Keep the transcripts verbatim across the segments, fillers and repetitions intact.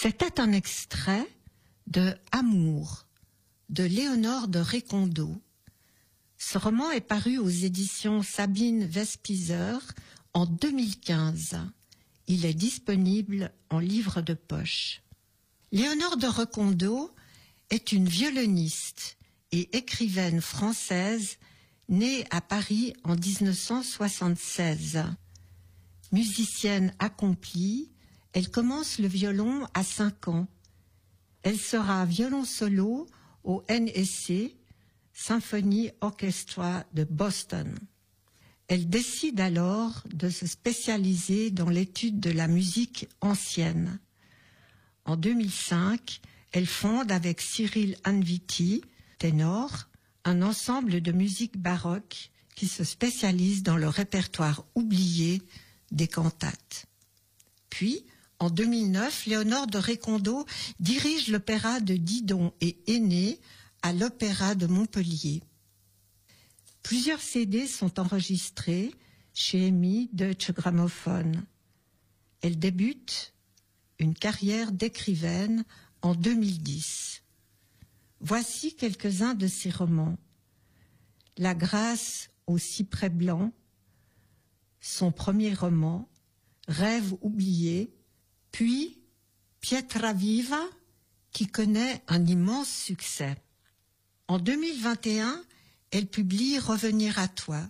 C'était un extrait de Amour de Léonore de Récondo. Ce roman est paru aux éditions Sabine Vespizer en deux mille quinze. Il est disponible en livre de poche. Léonore de Récondo est une violoniste et écrivaine française née à Paris en dix-neuf cent soixante-seize. Musicienne accomplie, elle commence le violon à cinq ans. Elle sera violon solo au N S C, Symphony Orchestra de Boston. Elle décide alors de se spécialiser dans l'étude de la musique ancienne. En deux mille cinq, elle fonde avec Cyril Anviti, ténor, un ensemble de musique baroque qui se spécialise dans le répertoire oublié des cantates. Puis, en deux mille neuf, Léonore de Récondo dirige l'opéra de Didon et Aîné à l'Opéra de Montpellier. Plusieurs C D sont enregistrés chez E M I Deutsche Grammophon. Elle débute une carrière d'écrivaine en deux mille dix. Voici quelques-uns de ses romans. La grâce au cyprès blanc, son premier roman, Rêve oublié, puis Pietra Viva, qui connaît un immense succès. En deux mille vingt et un, elle publie Revenir à toi.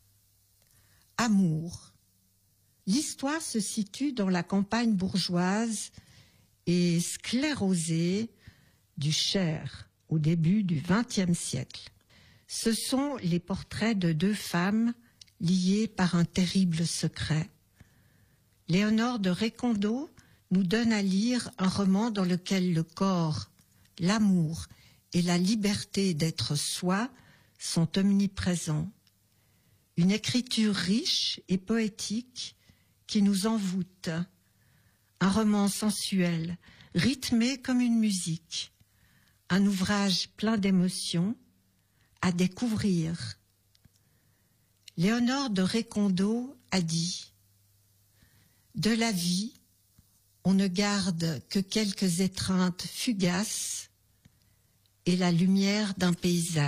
Amour. L'histoire se situe dans la campagne bourgeoise et sclérosée du Cher, au début du vingtième siècle. Ce sont les portraits de deux femmes liées par un terrible secret. Léonore de Récondo nous donne à lire un roman dans lequel le corps, l'amour et la liberté d'être soi sont omniprésents. Une écriture riche et poétique qui nous envoûte. Un roman sensuel, rythmé comme une musique. Un ouvrage plein d'émotions à découvrir. Léonore de Récondo a dit « De la vie, on ne garde que quelques étreintes fugaces et la lumière d'un paysage. »